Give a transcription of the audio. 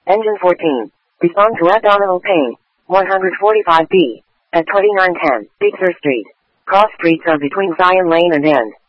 Engine 14. Respond to abdominal pain. 145B. At 2910 Bigser Street. Cross streets are between Zion Lane and End.